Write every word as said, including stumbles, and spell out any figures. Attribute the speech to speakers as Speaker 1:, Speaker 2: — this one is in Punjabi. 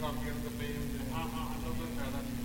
Speaker 1: ਕਾਪੀਆਂ ਦੇ ਪਏ ਹੁੰਦੇ ਨੇ।
Speaker 2: ਹਾਂ ਹਾਂ
Speaker 1: ਉਹਦਾ ਕੋਈ ਫਾਇਦਾ ਨਹੀਂ।